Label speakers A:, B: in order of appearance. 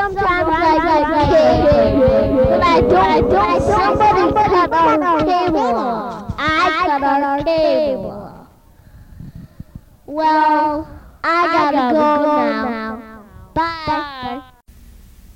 A: sometimes I get cable. But I don't. Somebody cut our cable. I cut our cable. Well, I gotta go now. Bye.